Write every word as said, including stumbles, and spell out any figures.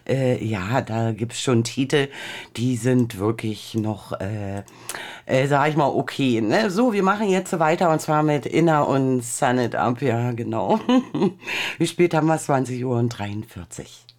Äh, ja, da gibt's schon Titel, die sind wirklich noch, äh, äh, sag ich mal, okay. Ne? So, wir machen jetzt so weiter und zwar mit Inner und Sun It Up, ja, genau. Wie spät haben wir? zwanzig Uhr und dreiundvierzig.